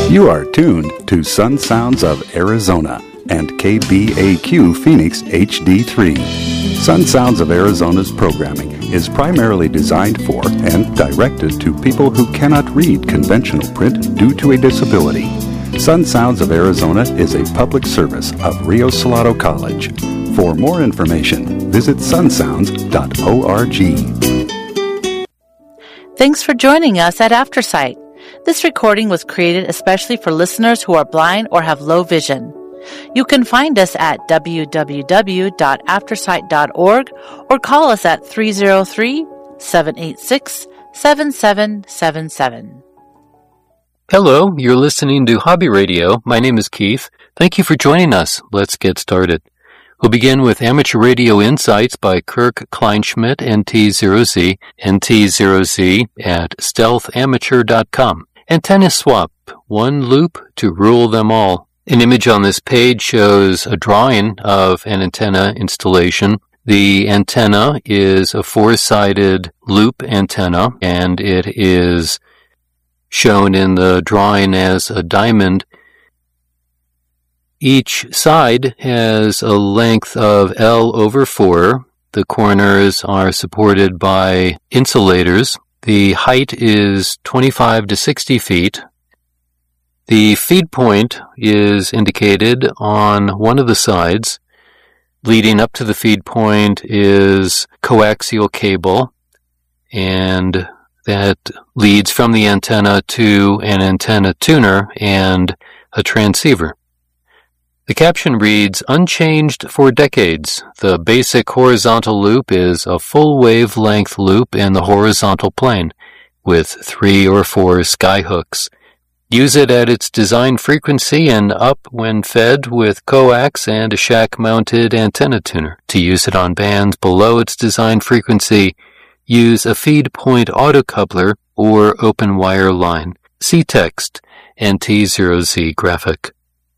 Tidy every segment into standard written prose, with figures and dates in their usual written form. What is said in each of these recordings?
You are tuned to Sun Sounds of Arizona and KBAQ Phoenix HD3. Sun Sounds of Arizona's programming is primarily designed for and directed to people who cannot read conventional print due to a disability. Sun Sounds of Arizona is a public service of Rio Salado College. For more information, visit sunsounds.org. Thanks for joining us at Aftersight. This recording was created especially for listeners who are blind or have low vision. You can find us at www.aftersight.org or call us at 303-786-7777. Hello, you're listening to Hobby Radio. My name is Keith. Thank you for joining us. Let's get started. We'll begin with Amateur Radio Insights by Kirk Kleinschmidt, NT0Z, NT0Z at stealthamateur.com. Antenna swap, one loop to rule them all. An image on this page shows a drawing of an antenna installation. The antenna is a four-sided loop antenna, and it is shown in the drawing as a diamond. Each side has a length of L/4. The corners are supported by insulators. The height is 25 to 60 feet. The feed point is indicated on one of the sides. Leading up to the feed point is coaxial cable, and that leads from the antenna to an antenna tuner and a transceiver. The caption reads, "Unchanged for decades. The basic horizontal loop is a full wavelength loop in the horizontal plane with 3 or 4 skyhooks. Use it at its design frequency and up when fed with coax and a shack-mounted antenna tuner. To use it on bands below its design frequency, use a feed point autocoupler or open wire line. See text, NT0Z graphic."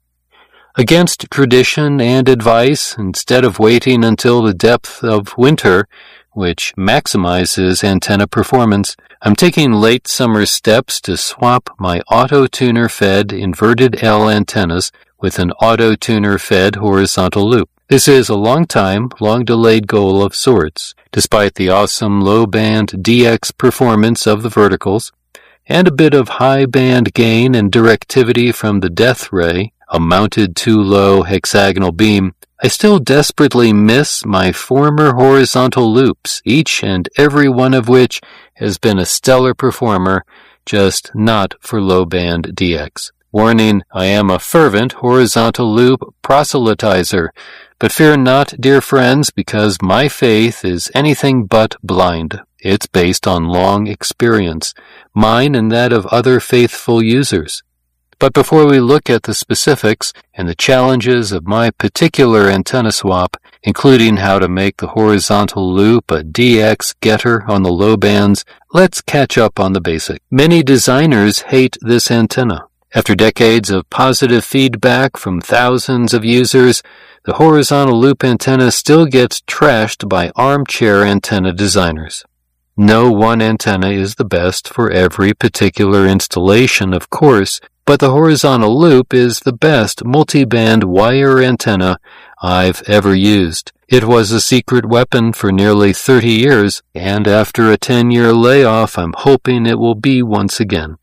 Against tradition and advice, instead of waiting until the depth of winter, which maximizes antenna performance, I'm taking late summer steps to swap my auto-tuner-fed inverted L antennas with an auto-tuner-fed horizontal loop. This is a long-delayed goal of sorts. Despite the awesome low-band DX performance of the verticals, and a bit of high-band gain and directivity from the Death Ray, a mounted too-low hexagonal beam, I still desperately miss my former horizontal loops, each and every one of which has been a stellar performer, just not for low-band DX. Warning, I am a fervent horizontal loop proselytizer, but fear not, dear friends, because my faith is anything but blind. It's based on long experience, mine and that of other faithful users. But before we look at the specifics and the challenges of my particular antenna swap, including how to make the horizontal loop a DX getter on the low bands, let's catch up on the basic. Many designers hate this antenna. After decades of positive feedback from thousands of users, the horizontal loop antenna still gets trashed by armchair antenna designers. No one antenna is the best for every particular installation, of course, but the horizontal loop is the best multi-band wire antenna I've ever used. It was a secret weapon for nearly 30 years, and after a 10-year layoff, I'm hoping it will be once again.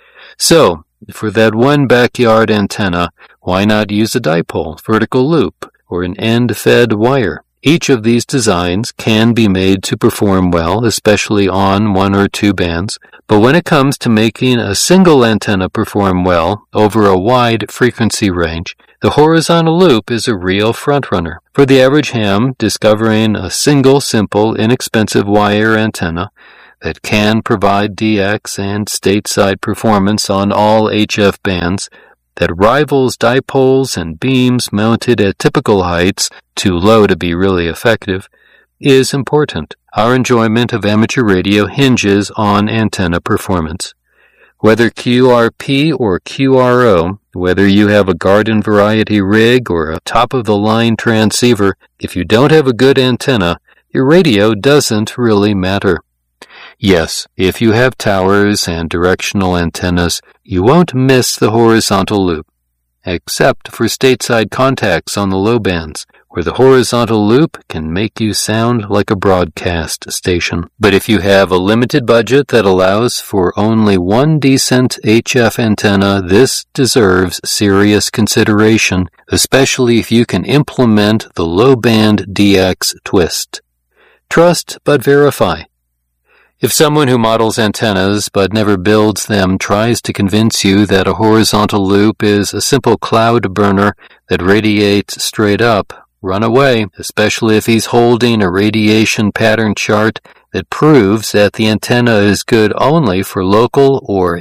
So, for that one backyard antenna, why not use a dipole, vertical loop, or an end-fed wire? Each of these designs can be made to perform well, especially on 1 or 2 bands, but when it comes to making a single antenna perform well over a wide frequency range, the horizontal loop is a real frontrunner. For the average ham, discovering a single, simple, inexpensive wire antenna that can provide DX and stateside performance on all HF bands that rivals dipoles and beams mounted at typical heights, too low to be really effective, is important. Our enjoyment of amateur radio hinges on antenna performance. Whether QRP or QRO, whether you have a garden variety rig or a top-of-the-line transceiver, if you don't have a good antenna, your radio doesn't really matter. Yes, if you have towers and directional antennas, you won't miss the horizontal loop, except for stateside contacts on the low bands, where the horizontal loop can make you sound like a broadcast station. But if you have a limited budget that allows for only one decent HF antenna, this deserves serious consideration, especially if you can implement the low-band DX twist. Trust but verify. If someone who models antennas but never builds them tries to convince you that a horizontal loop is a simple cloud burner that radiates straight up, run away, especially if he's holding a radiation pattern chart that proves that the antenna is good only for local or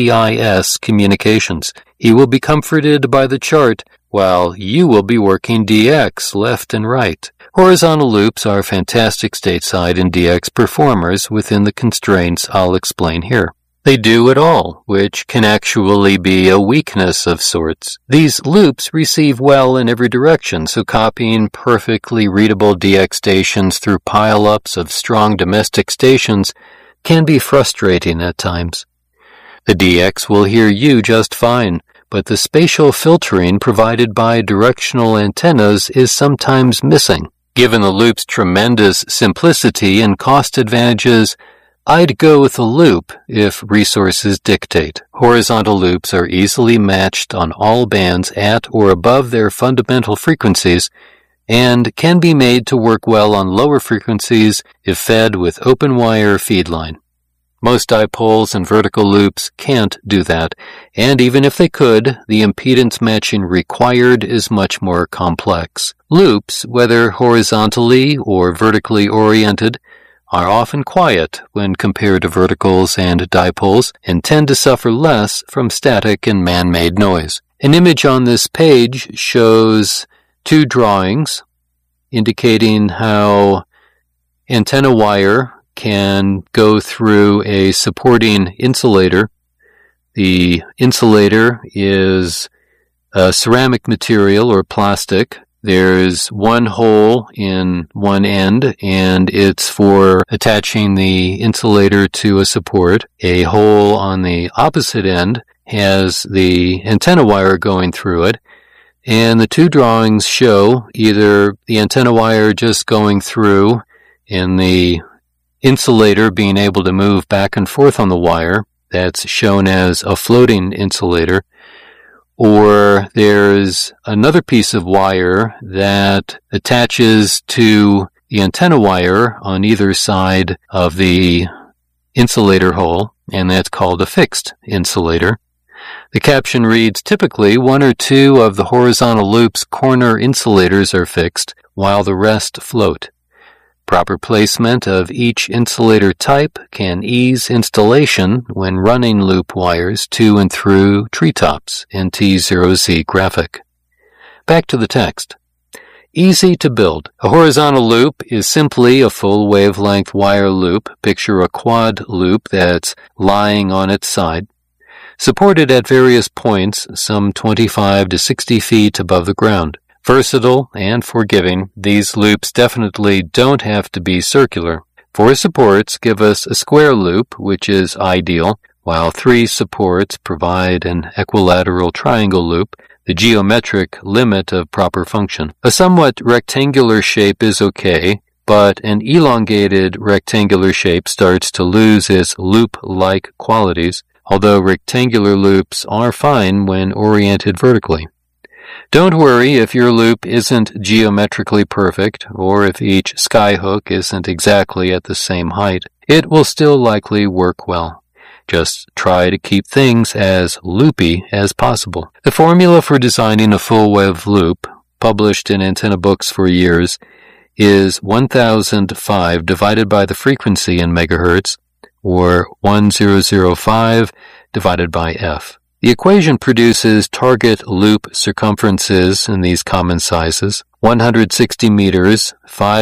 NVIS communications. He will be comforted by the chart, while you will be working DX left and right. Horizontal loops are fantastic stateside and DX performers within the constraints I'll explain here. They do it all, which can actually be a weakness of sorts. These loops receive well in every direction, so copying perfectly readable DX stations through pile-ups of strong domestic stations can be frustrating at times. The DX will hear you just fine, but the spatial filtering provided by directional antennas is sometimes missing. Given the loop's tremendous simplicity and cost advantages, I'd go with a loop if resources dictate. Horizontal loops are easily matched on all bands at or above their fundamental frequencies and can be made to work well on lower frequencies if fed with open wire feed line. Most dipoles and vertical loops can't do that, and even if they could, the impedance matching required is much more complex. Loops, whether horizontally or vertically oriented, are often quiet when compared to verticals and dipoles and tend to suffer less from static and man-made noise. An image on this page shows two drawings indicating how antenna wire can go through a supporting insulator. The insulator is a ceramic material or plastic. There's one hole in one end, and it's for attaching the insulator to a support. A hole on the opposite end has the antenna wire going through it, and the two drawings show either the antenna wire just going through and the insulator being able to move back and forth on the wire. That's shown as a floating insulator. Or there's another piece of wire that attaches to the antenna wire on either side of the insulator hole, and that's called a fixed insulator. The caption reads, typically one or two of the horizontal loop's corner insulators are fixed, while the rest float. Proper placement of each insulator type can ease installation when running loop wires to and through treetops in T0Z graphic. Back to the text. Easy to build. A horizontal loop is simply a full wavelength wire loop. Picture a quad loop that's lying on its side, supported at various points some 25 to 60 feet above the ground. Versatile and forgiving, these loops definitely don't have to be circular. 4 supports give us a square loop, which is ideal, while 3 supports provide an equilateral triangle loop, the geometric limit of proper function. A somewhat rectangular shape is okay, but an elongated rectangular shape starts to lose its loop-like qualities, although rectangular loops are fine when oriented vertically. Don't worry if your loop isn't geometrically perfect, or if each skyhook isn't exactly at the same height. It will still likely work well. Just try to keep things as loopy as possible. The formula for designing a full wave loop, published in antenna books for years, is 1005 divided by the frequency in megahertz, or 1005 divided by f. The equation produces target loop circumferences in these common sizes: 160 meters,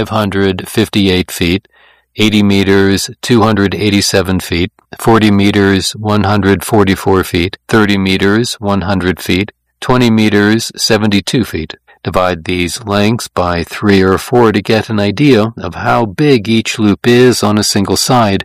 558 feet, 80 meters, 287 feet, 40 meters, 144 feet, 30 meters, 100 feet, 20 meters, 72 feet. Divide these lengths by 3 or 4 to get an idea of how big each loop is on a single side,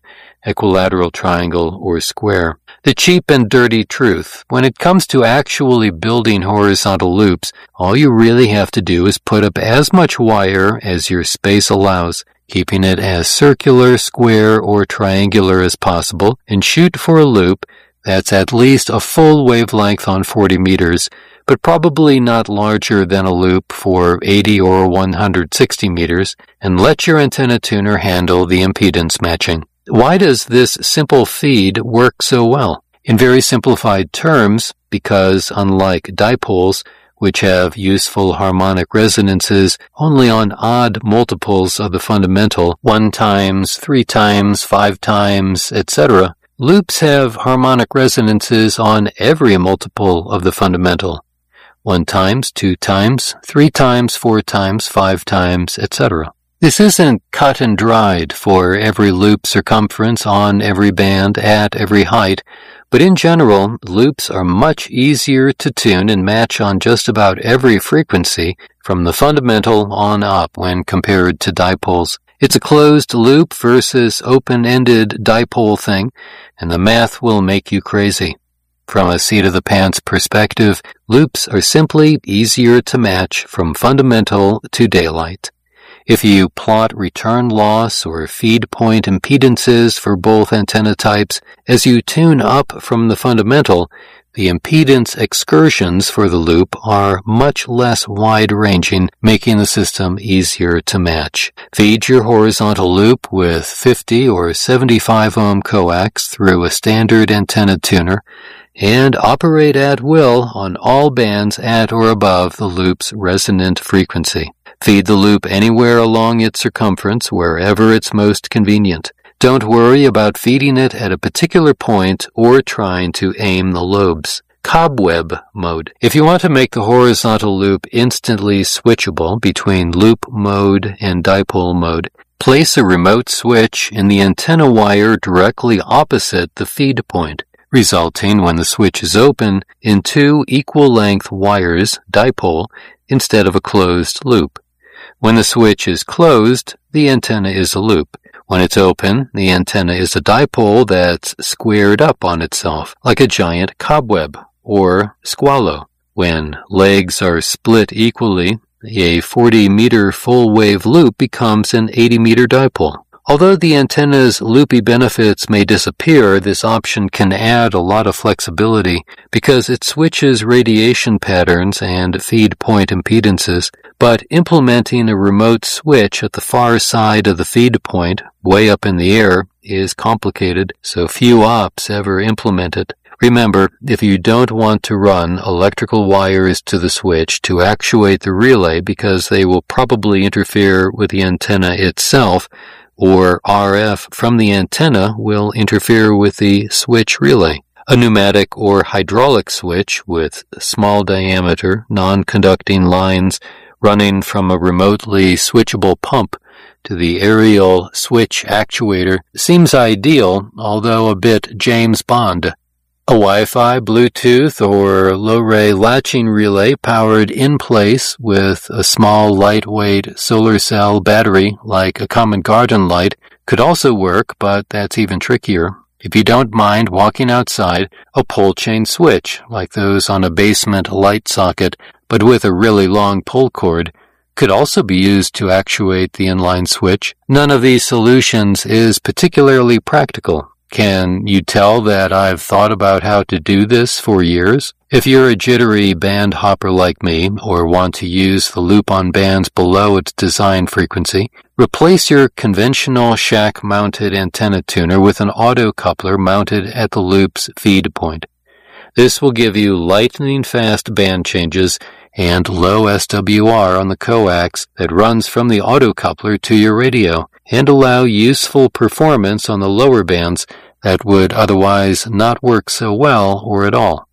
equilateral triangle, or square. The cheap and dirty truth: when it comes to actually building horizontal loops, all you really have to do is put up as much wire as your space allows, keeping it as circular, square, or triangular as possible, and shoot for a loop that's at least a full wavelength on 40 meters, but probably not larger than a loop for 80 or 160 meters, and let your antenna tuner handle the impedance matching. Why does this simple feed work so well? In very simplified terms, because unlike dipoles, which have useful harmonic resonances only on odd multiples of the fundamental, 1 times, 3 times, 5 times, etc., loops have harmonic resonances on every multiple of the fundamental, 1 times, 2 times, 3 times, 4 times, 5 times, etc. This isn't cut and dried for every loop circumference on every band at every height, but in general, loops are much easier to tune and match on just about every frequency from the fundamental on up when compared to dipoles. It's a closed loop versus open-ended dipole thing, and the math will make you crazy. From a seat-of-the-pants perspective, loops are simply easier to match from fundamental to daylight. If you plot return loss or feed point impedances for both antenna types, as you tune up from the fundamental, the impedance excursions for the loop are much less wide-ranging, making the system easier to match. Feed your horizontal loop with 50 or 75 ohm coax through a standard antenna tuner, and operate at will on all bands at or above the loop's resonant frequency. Feed the loop anywhere along its circumference, wherever it's most convenient. Don't worry about feeding it at a particular point or trying to aim the lobes. Cobweb mode. If you want to make the horizontal loop instantly switchable between loop mode and dipole mode, place a remote switch in the antenna wire directly opposite the feed point, resulting, when the switch is open, in 2 equal-length wires, dipole, instead of a closed loop. When the switch is closed, the antenna is a loop. When it's open, the antenna is a dipole that's squared up on itself, like a giant cobweb, or squallow. When legs are split equally, a 40-meter full-wave loop becomes an 80-meter dipole. Although the antenna's loopy benefits may disappear, this option can add a lot of flexibility because it switches radiation patterns and feed point impedances, but implementing a remote switch at the far side of the feed point, way up in the air, is complicated, so few ops ever implement it. Remember, if you don't want to run electrical wires to the switch to actuate the relay because they will probably interfere with the antenna itself, or RF from the antenna will interfere with the switch relay. A pneumatic or hydraulic switch with small diameter, non-conducting lines running from a remotely switchable pump to the aerial switch actuator seems ideal, although a bit James Bond. A Wi-Fi, Bluetooth, or low-ray latching relay powered in place with a small, lightweight solar cell battery like a common garden light could also work, but that's even trickier. If you don't mind walking outside, a pole chain switch, like those on a basement light socket, but with a really long pull cord, could also be used to actuate the inline switch. None of these solutions is particularly practical. Can you tell that I've thought about how to do this for years? If you're a jittery band hopper like me, or want to use the loop on bands below its design frequency, replace your conventional shack-mounted antenna tuner with an auto coupler mounted at the loop's feed point. This will give you lightning-fast band changes and low SWR on the coax that runs from the auto coupler to your radio, and allow useful performance on the lower bands that would otherwise not work so well or at all.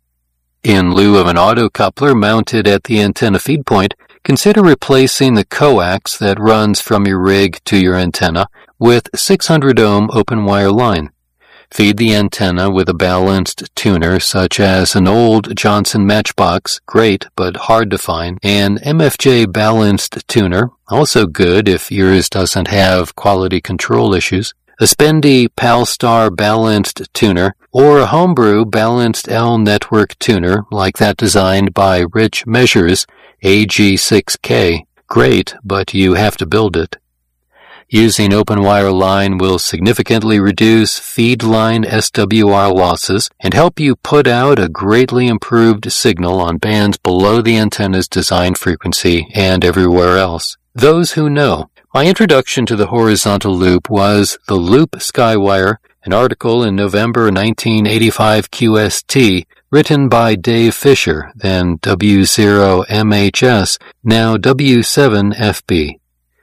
In lieu of an auto coupler mounted at the antenna feed point, consider replacing the coax that runs from your rig to your antenna with 600 ohm open wire line. Feed the antenna with a balanced tuner such as an old Johnson Matchbox, great but hard to find, an MFJ balanced tuner, also good if yours doesn't have quality control issues, a spendy Palstar balanced tuner, or a homebrew balanced L network tuner like that designed by Rich Measures AG6K. Great, but you have to build it. Using open wire line will significantly reduce feed line SWR losses and help you put out a greatly improved signal on bands below the antenna's design frequency and everywhere else. Those who know. My introduction to the horizontal loop was The Loop Skywire, an article in November 1985 QST written by Dave Fisher, then W0MHS, now W7FB.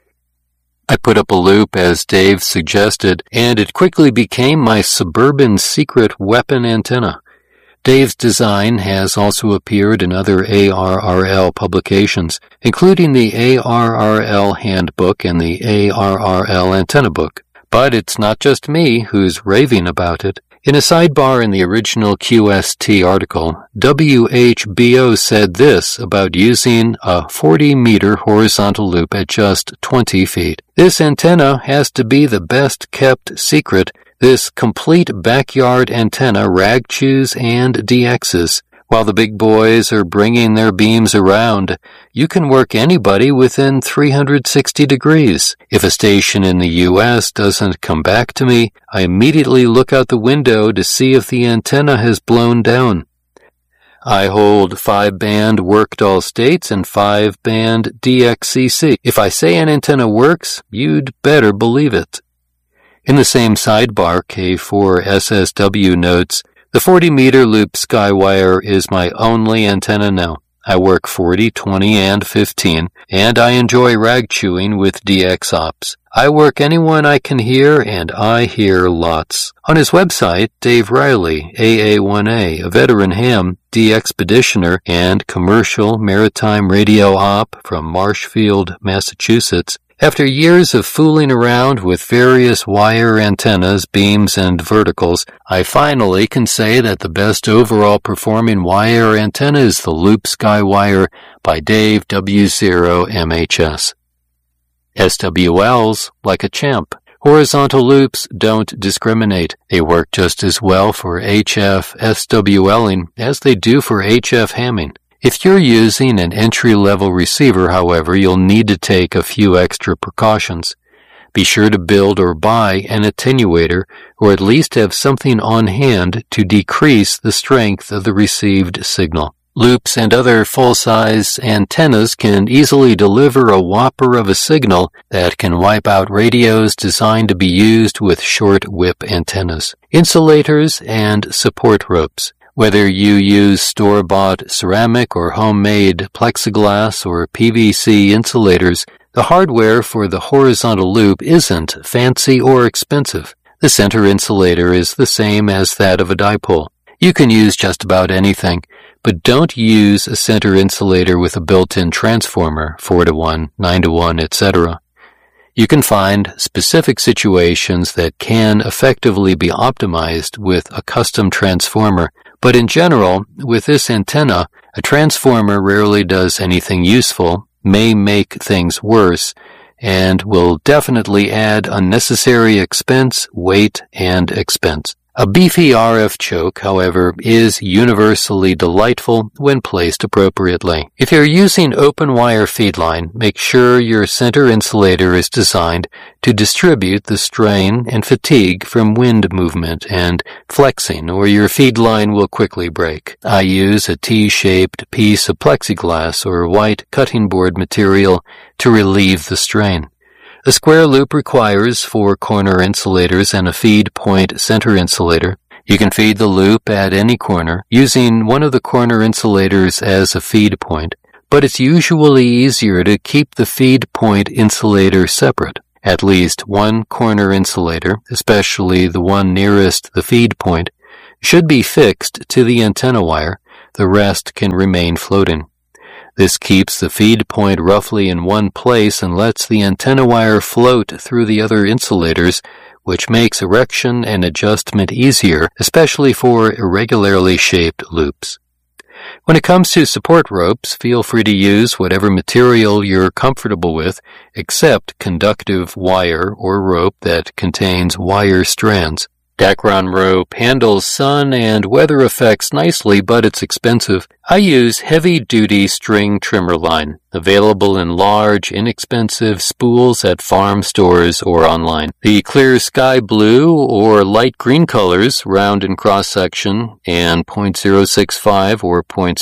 I put up a loop as Dave suggested, and it quickly became my suburban secret weapon antenna. Dave's design has also appeared in other ARRL publications, including the ARRL Handbook and the ARRL Antenna Book. But it's not just me who's raving about it. In a sidebar in the original QST article, WHBO said this about using a 40-meter horizontal loop at just 20 feet. This antenna has to be the best-kept secret. This complete backyard antenna rag chews and DXs. While the big boys are bringing their beams around, you can work anybody within 360 degrees. If a station in the U.S. doesn't come back to me, I immediately look out the window to see if the antenna has blown down. I hold 5-band worked all states and 5-band DXCC. If I say an antenna works, you'd better believe it. In the same sidebar, K4SSW notes, the 40-meter loop Skywire is my only antenna now. I work 40, 20, and 15, and I enjoy rag chewing with DX ops. I work anyone I can hear, and I hear lots. On his website, Dave Riley, AA1A, a veteran ham, DXpeditioner, and commercial maritime radio op from Marshfield, Massachusetts, after years of fooling around with various wire antennas, beams, and verticals, I finally can say that the best overall performing wire antenna is the Loop Skywire by Dave W0MHS. SWLs, like a champ. Horizontal loops don't discriminate. They work just as well for HF SWLing as they do for HF hamming. If you're using an entry-level receiver, however, you'll need to take a few extra precautions. Be sure to build or buy an attenuator, or at least have something on hand to decrease the strength of the received signal. Loops and other full-size antennas can easily deliver a whopper of a signal that can wipe out radios designed to be used with short whip antennas, insulators, and support ropes. Whether you use store-bought ceramic or homemade plexiglass or PVC insulators, the hardware for the horizontal loop isn't fancy or expensive. The center insulator is the same as that of a dipole. You can use just about anything, but don't use a center insulator with a built-in transformer, 4-to-1, 9-to-1, etc. You can find specific situations that can effectively be optimized with a custom transformer, but in general, with this antenna, a transformer rarely does anything useful, may make things worse, and will definitely add unnecessary expense, weight, and expense. A beefy RF choke, however, is universally delightful when placed appropriately. If you're using open wire feed line, make sure your center insulator is designed to distribute the strain and fatigue from wind movement and flexing, or your feed line will quickly break. I use a T-shaped piece of plexiglass or white cutting board material to relieve the strain. A square loop requires 4 corner insulators and a feed point center insulator. You can feed the loop at any corner, using one of the corner insulators as a feed point, but it's usually easier to keep the feed point insulator separate. At least one corner insulator, especially the one nearest the feed point, should be fixed to the antenna wire. The rest can remain floating. This keeps the feed point roughly in one place and lets the antenna wire float through the other insulators, which makes erection and adjustment easier, especially for irregularly shaped loops. When it comes to support ropes, feel free to use whatever material you're comfortable with, except conductive wire or rope that contains wire strands. Dacron rope handles sun and weather effects nicely, but it's expensive. I use heavy-duty string trimmer line, available in large, inexpensive spools at farm stores or online. The clear sky blue or light green colors, round in cross-section, and .065 or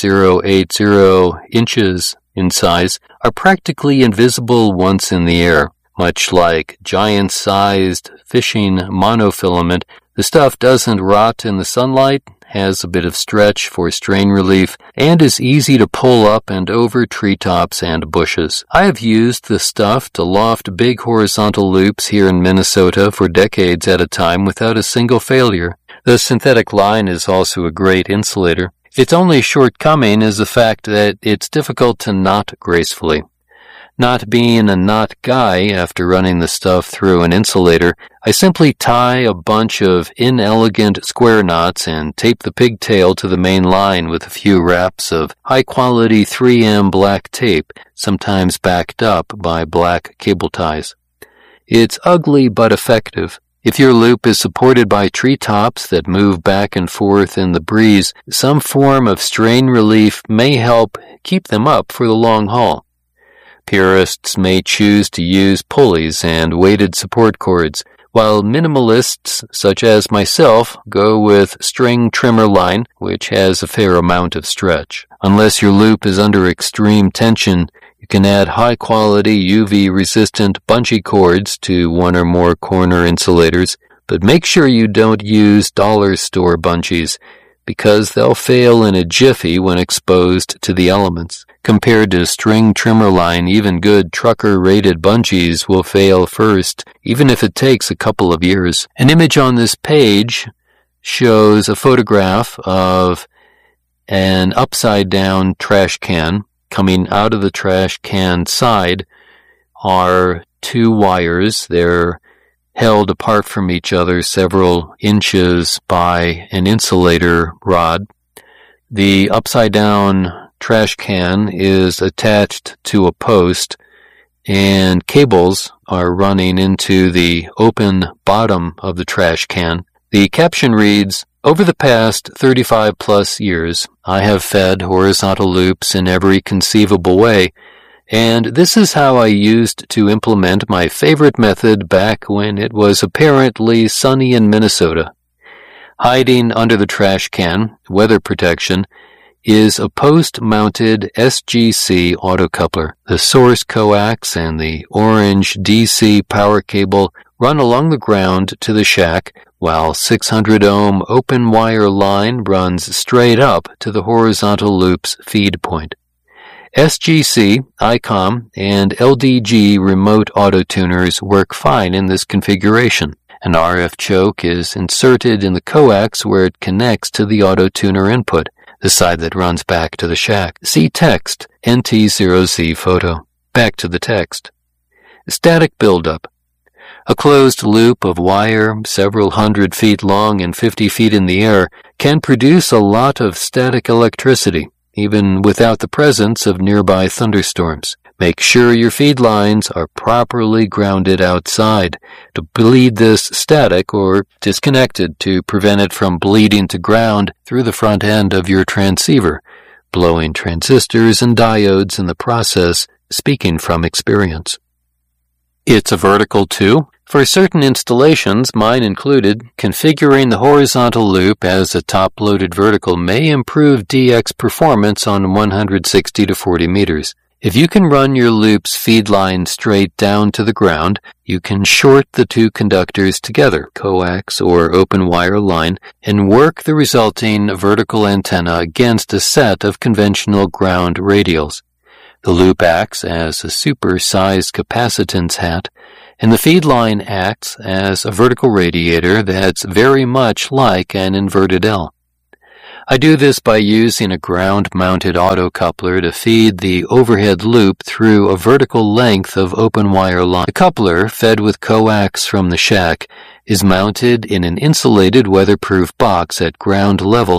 .080 inches in size, are practically invisible once in the air. Much like giant-sized fishing monofilament, the stuff doesn't rot in the sunlight, has a bit of stretch for strain relief, and is easy to pull up and over treetops and bushes. I have used the stuff to loft big horizontal loops here in Minnesota for decades at a time without a single failure. The synthetic line is also a great insulator. Its only shortcoming is the fact that it's difficult to knot gracefully. Not being a knot guy after running the stuff through an insulator, I simply tie a bunch of inelegant square knots and tape the pigtail to the main line with a few wraps of high-quality 3M black tape, sometimes backed up by black cable ties. It's ugly but effective. If your loop is supported by treetops that move back and forth in the breeze, some form of strain relief may help keep them up for the long haul. Purists may choose to use pulleys and weighted support cords, while minimalists, such as myself, go with string trimmer line, which has a fair amount of stretch. Unless your loop is under extreme tension, you can add high-quality UV-resistant bungee cords to one or more corner insulators, but make sure you don't use dollar store bungees, because they'll fail in a jiffy when exposed to the elements. Compared to string trimmer line, even good trucker-rated bungees will fail first, even if it takes a couple of years. An image on this page shows a photograph of an upside-down trash can. Coming out of the trash can side are two wires. They're held apart from each other several inches by an insulator rod. The upside-down trash can is attached to a post, and cables are running into the open bottom of the trash can. The caption reads, "Over the past 35-plus years, I have fed horizontal loops in every conceivable way, and this is how I used to implement my favorite method back when it was apparently sunny in Minnesota. Hiding under the trash can, weather protection, is a post-mounted SGC autocoupler. The source coax and the orange DC power cable run along the ground to the shack, while 600-ohm open wire line runs straight up to the horizontal loop's feed point. SGC, ICOM, and LDG remote auto-tuners work fine in this configuration. An RF choke is inserted in the coax where it connects to the auto-tuner input, the side that runs back to the shack. See text, NT0Z photo. Back to the text. Static buildup. A closed loop of wire, several hundred feet long and 50 feet in the air, can produce a lot of static electricity, even without the presence of nearby thunderstorms. Make sure your feed lines are properly grounded outside to bleed this static or disconnected to prevent it from bleeding to ground through the front end of your transceiver, blowing transistors and diodes in the process, speaking from experience. It's a vertical too. For certain installations, mine included, configuring the horizontal loop as a top-loaded vertical may improve DX performance on 160 to 40 meters. If you can run your loop's feed line straight down to the ground, you can short the two conductors together, coax or open wire line, and work the resulting vertical antenna against a set of conventional ground radials. The loop acts as a super-sized capacitance hat, and the feed line acts as a vertical radiator that's very much like an inverted L. I do this by using a ground-mounted autocoupler to feed the overhead loop through a vertical length of open wire line. The coupler, fed with coax from the shack, is mounted in an insulated weatherproof box at ground level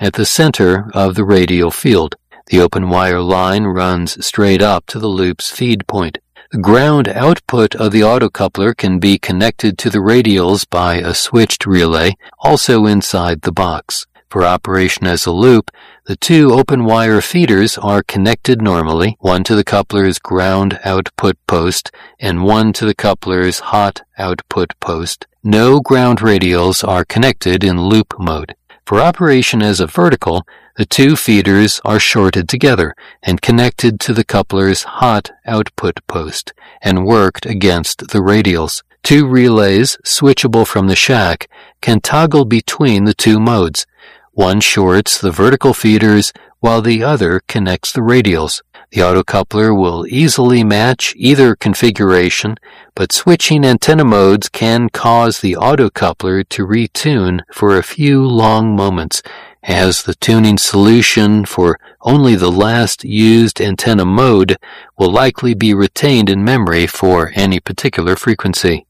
at the center of the radial field. The open wire line runs straight up to the loop's feed point. The ground output of the autocoupler can be connected to the radials by a switched relay, also inside the box. For operation as a loop, the two open wire feeders are connected normally, one to the coupler's ground output post and one to the coupler's hot output post. No ground radials are connected in loop mode. For operation as a vertical, the two feeders are shorted together and connected to the coupler's hot output post and worked against the radials. Two relays, switchable from the shack, can toggle between the two modes. One shorts the vertical feeders while the other connects the radials. The autocoupler will easily match either configuration, but switching antenna modes can cause the autocoupler to retune for a few long moments, as the tuning solution for only the last used antenna mode will likely be retained in memory for any particular frequency.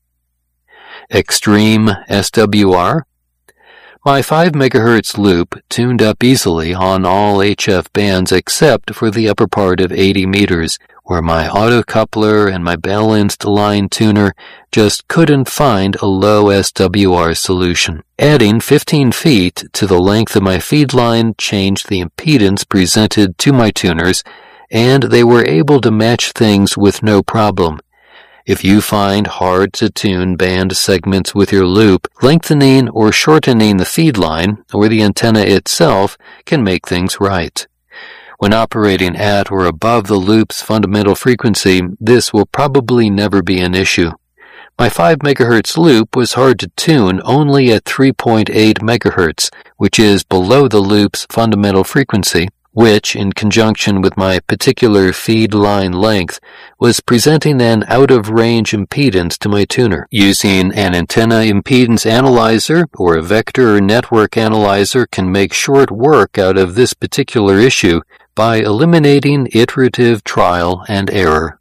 Extreme SWR. My 5 MHz loop tuned up easily on all HF bands except for the upper part of 80 meters, where my autocoupler and my balanced line tuner just couldn't find a low SWR solution. Adding 15 feet to the length of my feed line changed the impedance presented to my tuners, and they were able to match things with no problem. If you find hard-to-tune band segments with your loop, lengthening or shortening the feed line or the antenna itself can make things right. When operating at or above the loop's fundamental frequency, this will probably never be an issue. My 5 MHz loop was hard to tune only at 3.8 MHz, which is below the loop's fundamental frequency, which, in conjunction with my particular feed line length, was presenting an out-of-range impedance to my tuner. Using an antenna impedance analyzer or a vector network analyzer can make short work out of this particular issue by eliminating iterative trial and error.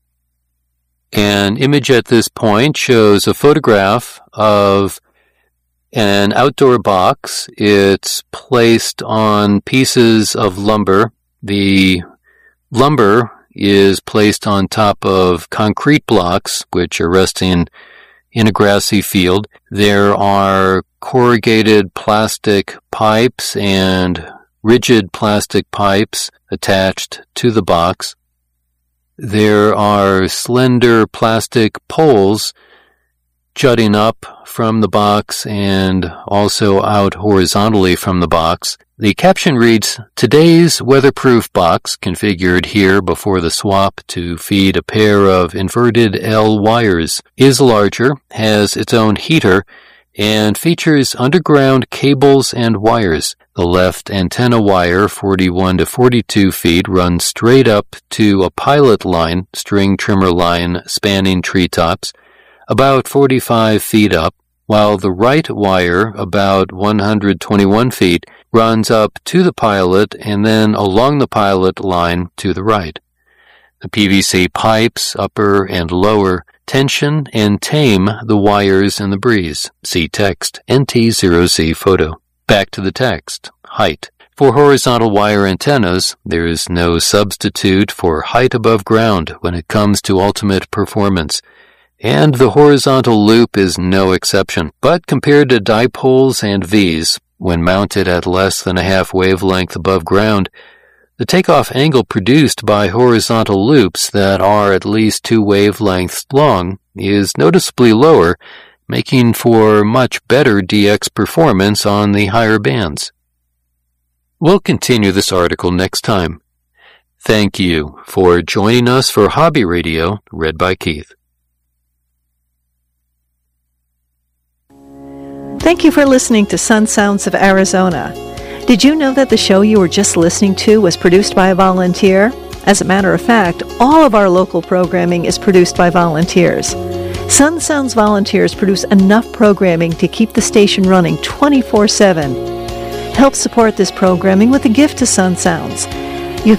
An image at this point shows a photograph of an outdoor box. It's placed on pieces of lumber. The lumber is placed on top of concrete blocks, which are resting in a grassy field. There are corrugated plastic pipes and rigid plastic pipes attached to the box. There are slender plastic poles jutting up from the box and also out horizontally from the box. The caption reads, "Today's weatherproof box, configured here before the swap to feed a pair of inverted L wires, is larger, has its own heater, and features underground cables and wires. The left antenna wire, 41 to 42 feet, runs straight up to a pilot line, string trimmer line spanning treetops, about 45 feet up, while the right wire, about 121 feet, runs up to the pilot and then along the pilot line to the right. The PVC pipes, upper and lower, tension and tame the wires in the breeze. See text, NT0Z photo. Back to the text. Height. For horizontal wire antennas, there is no substitute for height above ground when it comes to ultimate performance. And the horizontal loop is no exception. But compared to dipoles and Vs, when mounted at less than a half wavelength above ground, the takeoff angle produced by horizontal loops that are at least 2 wavelengths long is noticeably lower, making for much better DX performance on the higher bands. We'll continue this article next time. Thank you for joining us for Hobby Radio, read by Keith. Thank you for listening to Sun Sounds of Arizona. Did you know that the show you were just listening to was produced by a volunteer? As a matter of fact, all of our local programming is produced by volunteers. Sun Sounds volunteers produce enough programming to keep the station running 24/7. Help support this programming with a gift to Sun Sounds